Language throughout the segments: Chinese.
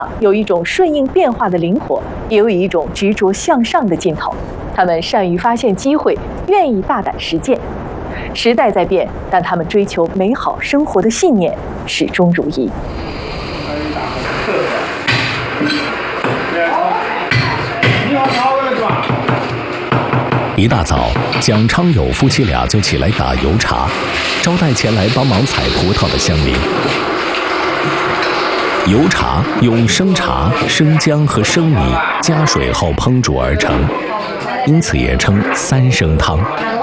有一种顺应变化的灵活，也有一种执着向上的劲头。他们善于发现机会，愿意大胆实践。时代在变，但他们追求美好生活的信念始终如一。 一大早，蒋昌友夫妻俩就起来打油茶，招待前来帮忙采葡萄的乡邻。油茶用生茶、生姜和生米加水后烹煮而成，因此也称三生汤。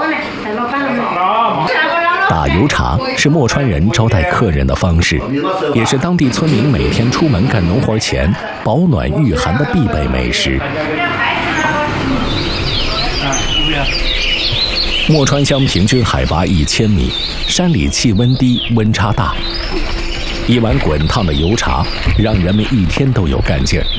打油茶是墨川人招待客人的方式，也是当地村民每天出门干农活前保暖御寒的必备美食。墨川乡平均海拔1000米，山里气温低，温差大。一碗滚烫的油茶，让人们一天都有干劲儿。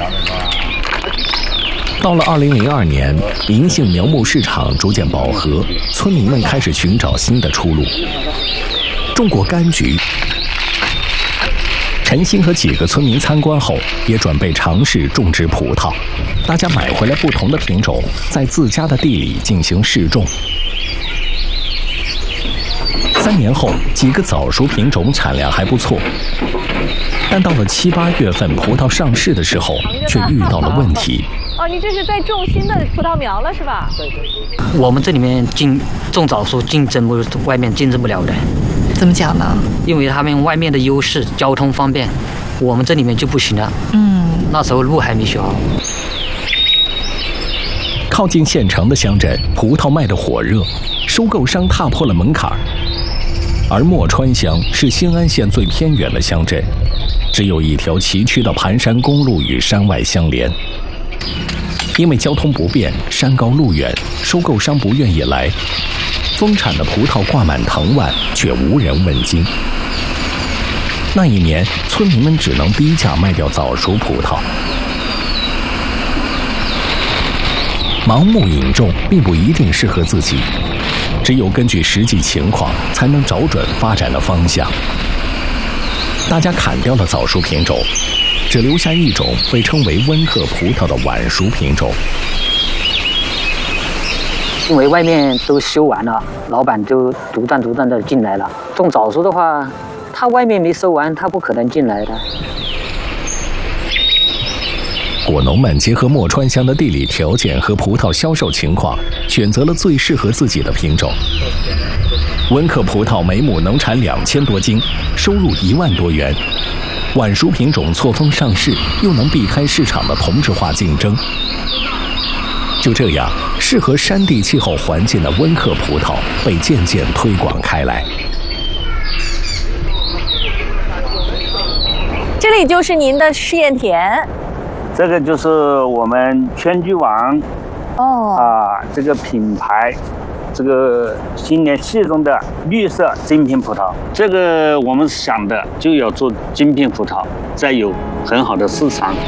到了2002年，银杏苗木市场逐渐饱和，村民们开始寻找新的出路。种过柑橘，陈鑫和几个村民参观后，也准备尝试种植葡萄。大家买回来不同的品种，在自家的地里进行试种。3年后，几个早熟品种产量还不错，但到了7、8月份葡萄上市的时候，却遇到了问题。 哦，你这是在种新的葡萄苗了是吧？ 对。我们这里面种早熟外面竞争不了的。 怎么讲呢？因为他们外面的优势，交通方便，我们这里面就不行了。那时候路还没修好。 靠近县城的乡镇，葡萄卖得火热，收购商踏破了门槛。而墨川乡是兴安县最偏远的乡镇，只有一条崎岖的盘山公路与山外相连。因为交通不便，山高路远，收购商不愿意来，丰产的葡萄挂满藤蔓，却无人问津。那一年，村民们只能低价卖掉早熟葡萄。盲目引种并不一定适合自己，只有根据实际情况，才能找准发展的方向。大家砍掉了早熟品种，只留下一种被称为温克葡萄的晚熟品种。 因为外面都修完了，老板就独占的进来了。种早熟的话，他外面没收完，他不可能进来的。 果农们结合墨川乡的地理条件和葡萄销售情况，选择了最适合自己的品种。温克葡萄每亩能产2000多斤，收入1万多元。晚熟品种错峰上市，又能避开市场的同质化竞争。就这样，适合山地气候环境的温克葡萄被渐渐推广开来。 这里就是您的试验田。 这个就是我们圈居王这个品牌，这个新年系中的绿色精品葡萄。这个我们想的就要做精品葡萄，再有很好的市场。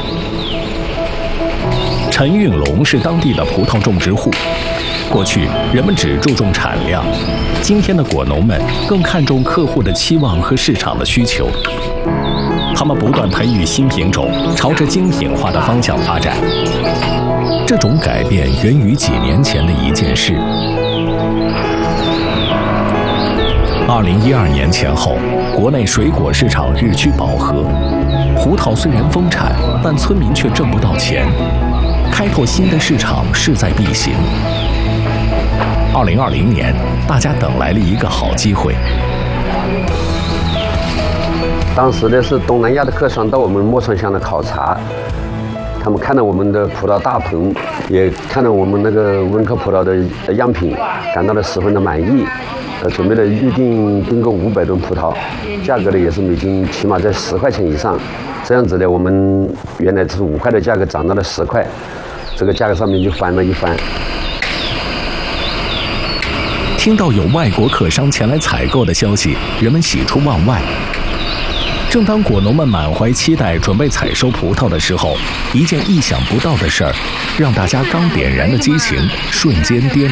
陈运龙是当地的葡萄种植户。过去人们只注重产量，今天的果农们更看重客户的期望和市场的需求。他们不断培育新品种，朝着精品化的方向发展。这种改变源于几年前的一件事。2012年前后，国内水果市场日趋饱和，葡萄虽然丰产，但村民却挣不到钱。开拓新的市场势在必行。2020年，大家等来了一个好机会。 当时呢是东南亚的客商到我们墨川乡的考察，他们看到我们的葡萄大棚，也看到我们那个温克葡萄的样品，感到了十分的满意。准备了预订购500吨葡萄，价格呢也是每斤起码在10块钱以上。这样子呢，我们原来是5块的价格涨到了10块，这个价格上面就翻了一番。 听到有外国客商前来采购的消息，人们喜出望外。正当果农们满怀期待准备采收葡萄的时候，一件意想不到的事儿，让大家刚点燃的激情瞬间跌落。